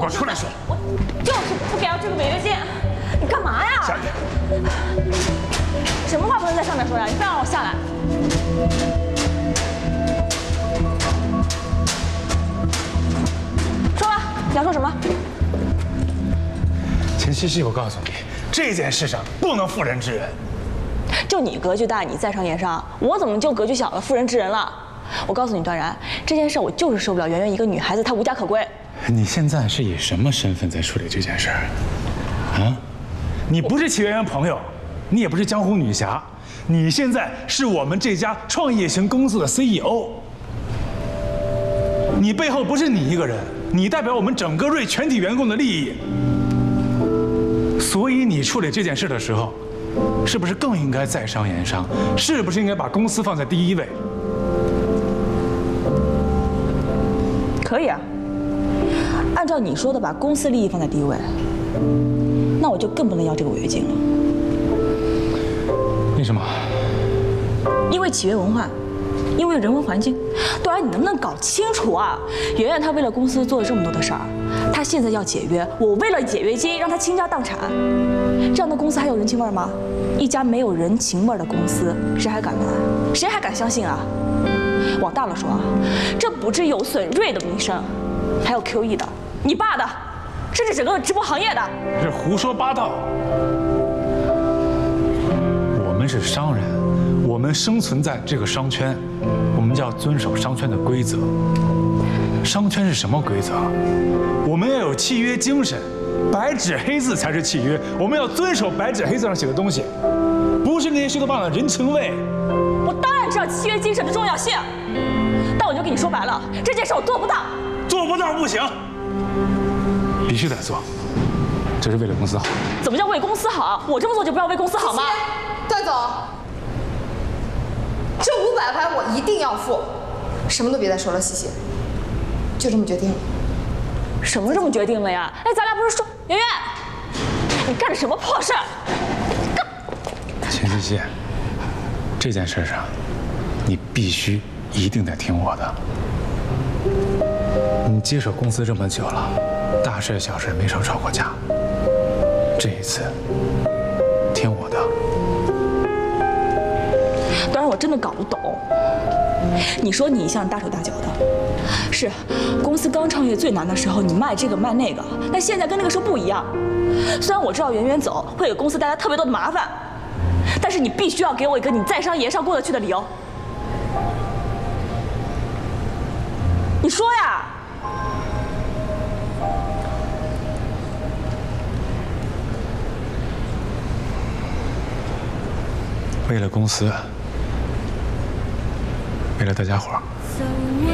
给我出来说！ 我就是不该要这个违约金，你干嘛呀？ 下去。 什么话不能在上面说呀？你非要让我下来？说吧，你要说什么？ 钱西西，我告诉你，这件事上不能妇人之仁。 就你格局大，你在商言商，我怎么就格局小了，妇人之仁了？我告诉你，段然，这件事我就是受不了圆圆一个女孩子，她无家可归。 你现在是以什么身份在处理这件事儿？啊？你不是齐圆圆朋友，你也不是江湖女侠，你现在是我们这家创业型公司的 CEO。你背后不是你一个人，你代表我们整个瑞全体员工的利益。所以你处理这件事的时候，是不是更应该在商言商？是不是应该把公司放在第一位？ 可以啊，按照你说的，把公司利益放在第一位，那我就更不能要这个违约金了。 为什么？ 因为企业文化，因为人文环境。段然，你能不能搞清楚啊？圆圆她为了公司做了这么多的事儿，她现在要解约，我为了解约金让她倾家荡产，这样的公司还有人情味吗？一家没有人情味的公司，谁还敢来？谁还敢相信啊？往大了说啊，这不只有损瑞的名声，还有 QE 的，你爸的，甚至整个直播行业的。 是胡说八道。我们是商人，我们生存在这个商圈，我们就要遵守商圈的规则。商圈是什么规则？我们要有契约精神，白纸黑字才是契约，我们要遵守白纸黑字上写的东西，不是那些虚头巴脑的人情味。 我当然知道契约精神的重要性，但我就跟你说白了，这件事我做不到。 做不到不行，必须得做，这是为了公司好。 怎么叫为公司好？我这么做就不要为公司好吗？ 段总，这500块我一定要付，什么都别再说了，西西，就这么决定了。 什么这么决定了呀？哎，咱俩不是说圆圆，你干的什么破事儿？ 钱西西，这件事上，你必须一定得听我的。你接手公司这么久了，大事小事没少吵过架。这一次，听我的。 当然，我真的搞不懂。你说你一向大手大脚的，是公司刚创业最难的时候，你卖这个卖那个，但现在跟那个时候不一样。虽然我知道圆圆走会给公司带来特别多的麻烦，但是你必须要给我一个你在商言商过得去的理由。你说呀！ 为了公司，为了大家伙儿。